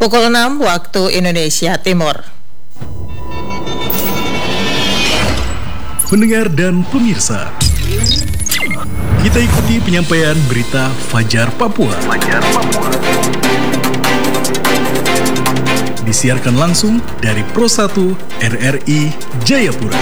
Pukul 6 waktu Indonesia Timur. Pendengar dan pemirsa, kita ikuti penyampaian berita Fajar Papua. Disiarkan langsung dari Pro 1 RRI Jayapura.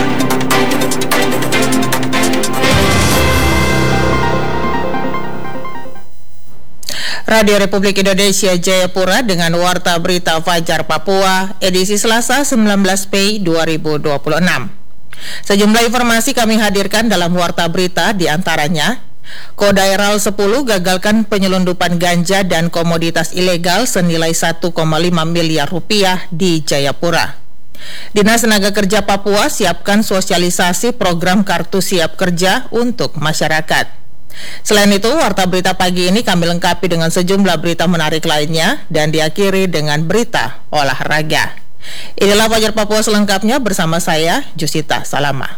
Radio Republik Indonesia Jayapura dengan Warta Berita Fajar Papua, edisi Selasa 19 Mei 2026. Sejumlah informasi kami hadirkan dalam Warta Berita, diantaranya Kodaeral 10 gagalkan penyelundupan ganja dan komoditas ilegal senilai 1,5 miliar rupiah di Jayapura. Dinas Tenaga Kerja Papua siapkan sosialisasi program Kartu Siap Kerja untuk masyarakat. Selain itu, Warta Berita pagi ini kami lengkapi dengan sejumlah berita menarik lainnya dan diakhiri dengan berita olahraga. Inilah Fajar Papua selengkapnya bersama saya, Jusita Salama.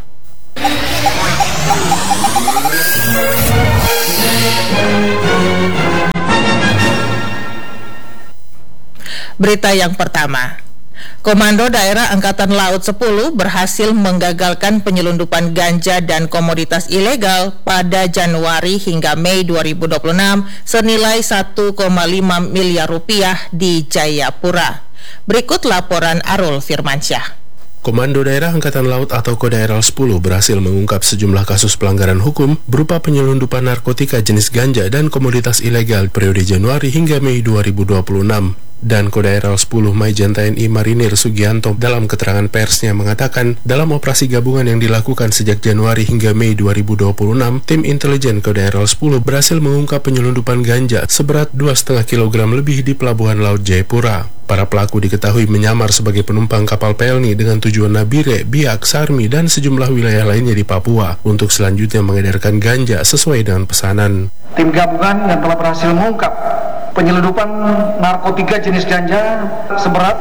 Berita yang pertama, Komando Daerah Angkatan Laut 10 berhasil menggagalkan penyelundupan ganja dan komoditas ilegal pada Januari hingga Mei 2026 senilai 1,5 miliar rupiah di Jayapura. Berikut laporan Arul Firmansyah. Komando Daerah Angkatan Laut atau Kodaeral 10 berhasil mengungkap sejumlah kasus pelanggaran hukum berupa penyelundupan narkotika jenis ganja dan komoditas ilegal periode Januari hingga Mei 2026. Dan Kodaeral 10 Maijen TNI Marinir Sugianto dalam keterangan persnya mengatakan dalam operasi gabungan yang dilakukan sejak Januari hingga Mei 2026, tim intelijen Kodaeral 10 berhasil mengungkap penyelundupan ganja seberat 2,5 kg lebih di Pelabuhan Laut Jayapura. Para pelaku diketahui menyamar sebagai penumpang kapal Pelni dengan tujuan Nabire, Biak, Sarmi, dan sejumlah wilayah lainnya di Papua untuk selanjutnya mengedarkan ganja sesuai dengan pesanan. Tim gabungan yang telah berhasil mengungkap penyelundupan narkotika jenis ganja seberat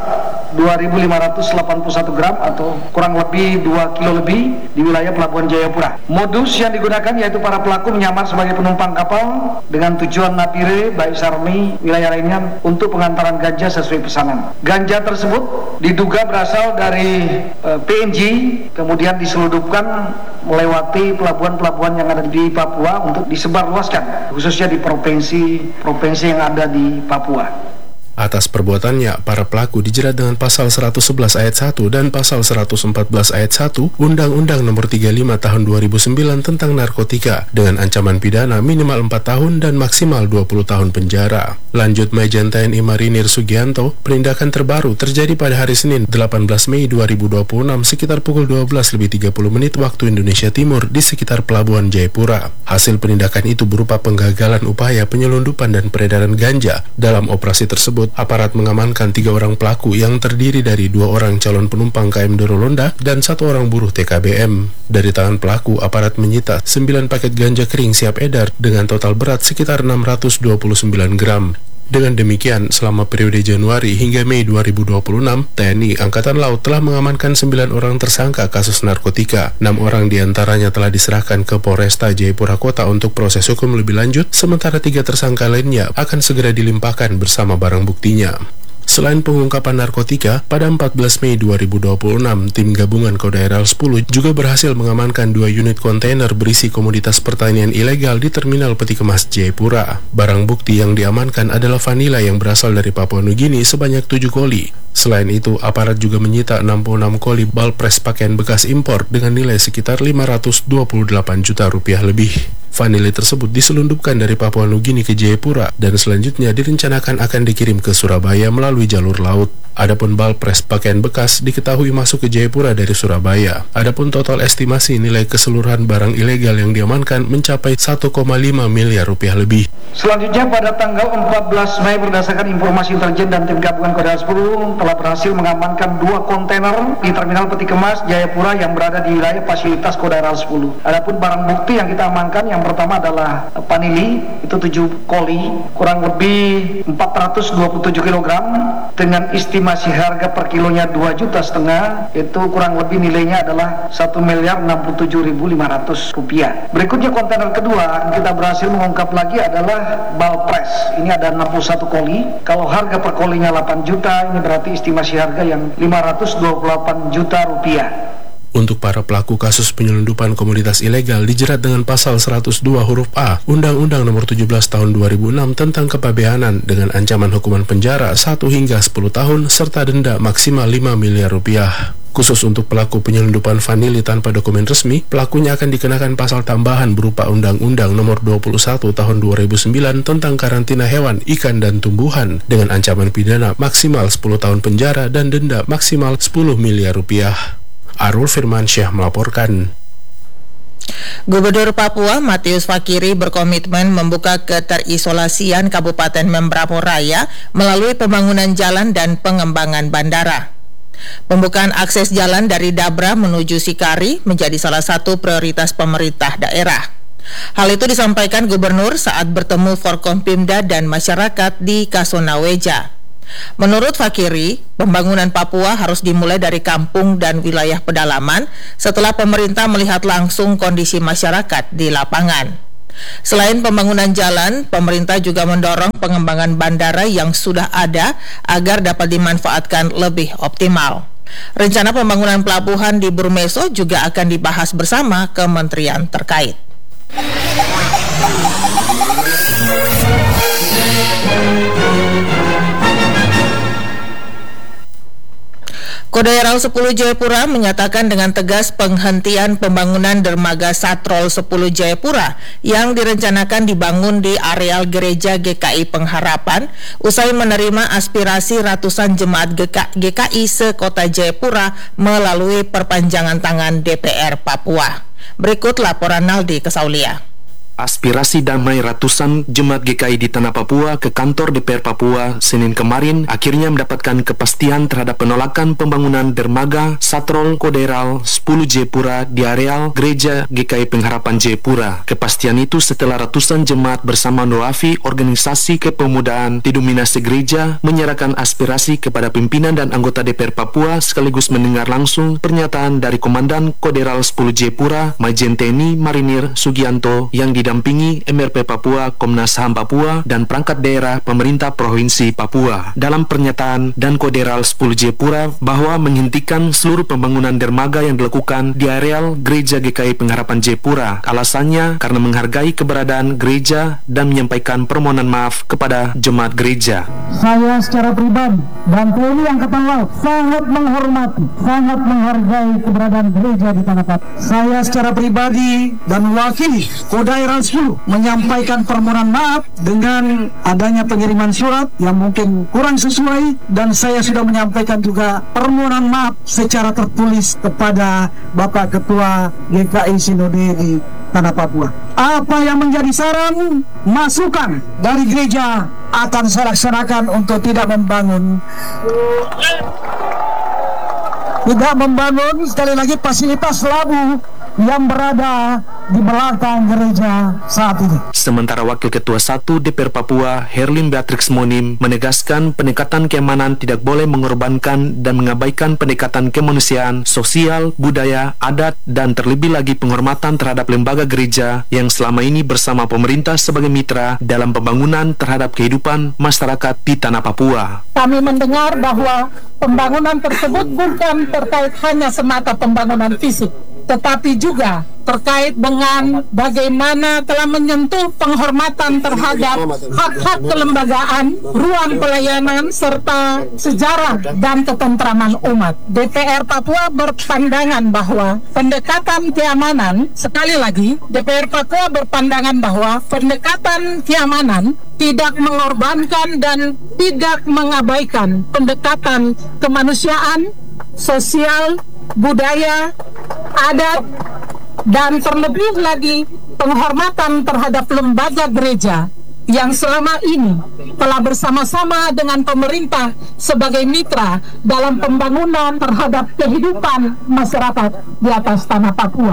2.581 gram atau kurang lebih 2 kilo lebih di wilayah Pelabuhan Jayapura. Modus yang digunakan yaitu para pelaku menyamar sebagai penumpang kapal dengan tujuan Nabire, Baik Sarmi, wilayah lainnya untuk pengantaran ganja sesuai pesanan. Ganja tersebut diduga berasal dari PNG, kemudian diselundupkan melewati pelabuhan-pelabuhan yang ada di Papua untuk disebarluaskan, khususnya di provinsi yang ada di Papua. Atas perbuatannya, para pelaku dijerat dengan pasal 111 ayat 1 dan pasal 114 ayat 1 Undang-Undang Nomor 35 Tahun 2009 tentang narkotika dengan ancaman pidana minimal 4 tahun dan maksimal 20 tahun penjara. Lanjut Maijen TNI Marinir Sugianto, penindakan terbaru terjadi pada hari Senin 18 Mei 2026 sekitar pukul 12:30 waktu Indonesia Timur di sekitar Pelabuhan Jayapura. Hasil penindakan itu berupa penggagalan upaya penyelundupan dan peredaran ganja. Dalam operasi tersebut, aparat mengamankan 3 orang pelaku yang terdiri dari 2 orang calon penumpang KM Dorolonda dan 1 orang buruh TKBM. Dari tangan pelaku, aparat menyita 9 paket ganja kering siap edar dengan total berat sekitar 629 gram. Dengan demikian, selama periode Januari hingga Mei 2026, TNI Angkatan Laut telah mengamankan 9 orang tersangka kasus narkotika. 6 orang diantaranya telah diserahkan ke Polresta Jayapura Kota untuk proses hukum lebih lanjut, sementara 3 tersangka lainnya akan segera dilimpahkan bersama barang buktinya. Selain pengungkapan narkotika, pada 14 Mei 2026, tim gabungan Kodaeral 10 juga berhasil mengamankan 2 unit kontainer berisi komoditas pertanian ilegal di Terminal Peti Kemas Jayapura. Barang bukti yang diamankan adalah vanila yang berasal dari Papua Nugini sebanyak 7 koli. Selain itu, aparat juga menyita 66 koli bal pres pakaian bekas impor dengan nilai sekitar 528 juta rupiah lebih. Vanili tersebut diselundupkan dari Papua Nugini ke Jayapura dan selanjutnya direncanakan akan dikirim ke Surabaya melalui jalur laut. Adapun bal pres pakaian bekas diketahui masuk ke Jayapura dari Surabaya. Adapun total estimasi nilai keseluruhan barang ilegal yang diamankan mencapai 1,5 miliar rupiah lebih. Selanjutnya pada tanggal 14 Mei berdasarkan informasi intelijen dan tim gabungan Kodaeral 10 telah berhasil mengamankan 2 kontainer di Terminal Peti Kemas Jayapura yang berada di wilayah fasilitas Kodaeral 10. Adapun barang bukti yang kita amankan yang pertama adalah panili, itu 7 koli, kurang lebih 427 kg dengan estimasi harga per kilonya 2,5 juta, itu kurang lebih nilainya adalah 1.067.500 rupiah. Berikutnya kontainer kedua kita berhasil mengungkap lagi adalah balpres. Ini ada 61 koli. Kalau harga per kolinya 8 juta, ini berarti estimasi harga yang 528 juta rupiah. Untuk para pelaku kasus penyelundupan komoditas ilegal dijerat dengan pasal 102 huruf A Undang-Undang Nomor 17 Tahun 2006 tentang kepabeanan dengan ancaman hukuman penjara 1 hingga 10 tahun serta denda maksimal 5 miliar rupiah. Khusus untuk pelaku penyelundupan vanili tanpa dokumen resmi, pelakunya akan dikenakan pasal tambahan berupa Undang-Undang Nomor 21 Tahun 2009 tentang karantina hewan, ikan, dan tumbuhan dengan ancaman pidana maksimal 10 tahun penjara dan denda maksimal 10 miliar rupiah. Arul Firmansyah melaporkan. Gubernur Papua Matius Fakiri berkomitmen membuka keterisolasian Kabupaten Membramo Raya melalui pembangunan jalan dan pengembangan bandara. Pembukaan akses jalan dari Dabra menuju Sikari menjadi salah satu prioritas pemerintah daerah. Hal itu disampaikan Gubernur saat bertemu Forkompimda dan masyarakat di Kasonaweja. Menurut Fakiri, pembangunan Papua harus dimulai dari kampung dan wilayah pedalaman setelah pemerintah melihat langsung kondisi masyarakat di lapangan. Selain pembangunan jalan, pemerintah juga mendorong pengembangan bandara yang sudah ada agar dapat dimanfaatkan lebih optimal. Rencana pembangunan pelabuhan di Burmeso juga akan dibahas bersama kementerian terkait. Kodaeral 10 Jayapura menyatakan dengan tegas penghentian pembangunan dermaga Satrol 10 Jayapura yang direncanakan dibangun di areal gereja GKI Pengharapan usai menerima aspirasi ratusan jemaat GKI se-Kota Jayapura melalui perpanjangan tangan DPR Papua. Berikut laporan Naldi Kesaulia. Aspirasi damai ratusan jemaat GKI di Tanah Papua ke kantor DPR Papua Senin kemarin akhirnya mendapatkan kepastian terhadap penolakan pembangunan dermaga Satrol Kodaeral 10 Jayapura di areal gereja GKI Pengharapan Jayapura. Kepastian itu setelah ratusan jemaat bersama Noafi organisasi kepemudaan didominasi gereja menyerahkan aspirasi kepada pimpinan dan anggota DPR Papua sekaligus mendengar langsung pernyataan dari Komandan Kodaeral 10 Jayapura Majen TNI Marinir Sugianto yang didampingi MRP Papua, Komnas HAM Papua, dan perangkat daerah pemerintah Provinsi Papua. Dalam pernyataan dan Kodaeral 10 Jayapura bahwa menghentikan seluruh pembangunan dermaga yang dilakukan di areal gereja GKI Pengharapan Jayapura. Alasannya karena menghargai keberadaan gereja dan menyampaikan permohonan maaf kepada jemaat gereja. Saya secara pribadi dan TNI Angkatan Laut sangat menghormati, sangat menghargai keberadaan gereja di Tanah Papua. Saya secara pribadi dan mewakili Kodaeral 10 menyampaikan permohonan maaf dengan adanya pengiriman surat yang mungkin kurang sesuai, dan saya sudah menyampaikan juga permohonan maaf secara tertulis kepada Bapak Ketua GKI Sinode di Tanah Papua. Apa yang menjadi saran, masukan dari gereja akan saya laksanakan untuk tidak membangun sekali lagi fasilitas labu yang berada di belakang gereja saat ini. Sementara Wakil Ketua 1 DPR Papua, Herlin Beatrix Monim, menegaskan pendekatan keamanan tidak boleh mengorbankan dan mengabaikan pendekatan kemanusiaan, sosial, budaya, adat, dan terlebih lagi penghormatan terhadap lembaga gereja yang selama ini bersama pemerintah sebagai mitra dalam pembangunan terhadap kehidupan masyarakat di Tanah Papua. Kami mendengar bahwa pembangunan tersebut bukan terkait hanya semata pembangunan fisik, tetapi juga terkait dengan bagaimana telah menyentuh penghormatan terhadap hak-hak kelembagaan, ruang pelayanan, serta sejarah dan ketentraman umat. DPR Papua berpandangan bahwa pendekatan keamanan, sekali lagi, DPR Papua berpandangan bahwa pendekatan keamanan tidak mengorbankan dan tidak mengabaikan pendekatan kemanusiaan, sosial, budaya, adat, dan terlebih lagi penghormatan terhadap lembaga gereja yang selama ini telah bersama-sama dengan pemerintah sebagai mitra dalam pembangunan terhadap kehidupan masyarakat di atas Tanah Papua.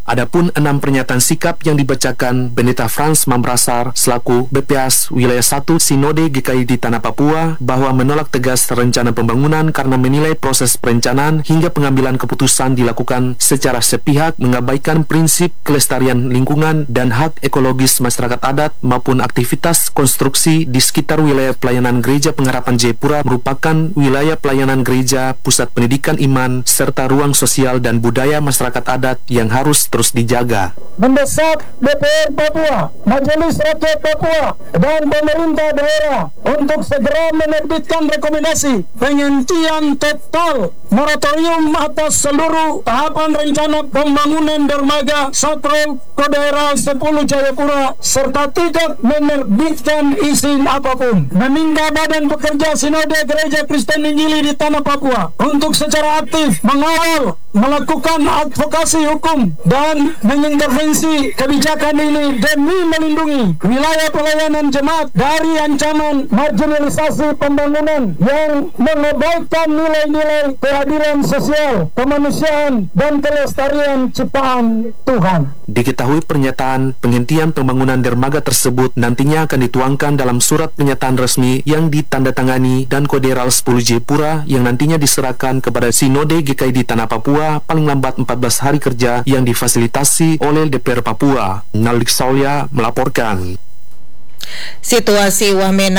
Adapun 6 pernyataan sikap yang dibacakan Pendeta Frans Mambrasar selaku BPAS Wilayah 1 Sinode GKI di Tanah Papua bahwa menolak tegas rencana pembangunan karena menilai proses perencanaan hingga pengambilan keputusan dilakukan secara sepihak, mengabaikan prinsip kelestarian lingkungan dan hak ekologis masyarakat adat maupun aktivitas konstruksi di sekitar wilayah pelayanan Gereja Pengharapan Jayapura merupakan wilayah pelayanan gereja, pusat pendidikan iman, serta ruang sosial dan budaya masyarakat adat yang harus terus dijaga. Mendesak DPR Papua, Majelis Rakyat Papua, dan pemerintah daerah untuk segera menerbitkan rekomendasi penghentian total moratorium atas seluruh tahapan rencana pembangunan dermaga Satrol Kodaira 10 Jayapura serta tidak menerbitkan izin apapun. Meminta Badan Pekerja Sinode Gereja Kristen Injili di Tanah Papua untuk secara aktif mengawal, melakukan advokasi hukum dan mengintervensi kebijakan ini demi melindungi wilayah pelayanan jemaat dari ancaman marginalisasi pembangunan yang mengabaikan nilai-nilai keadilan sosial, kemanusiaan, dan kelestarian ciptaan Tuhan. Diketahui pernyataan penghentian pembangunan dermaga tersebut nantinya akan dituangkan dalam surat pernyataan resmi yang ditandatangani dan Koderal 10 Jayapura yang nantinya diserahkan kepada Sinode GKI di Tanah Papua paling lambat 14 hari kerja yang difasilitasi oleh DPR Papua. Nalik Saulia melaporkan. Situasi Wamena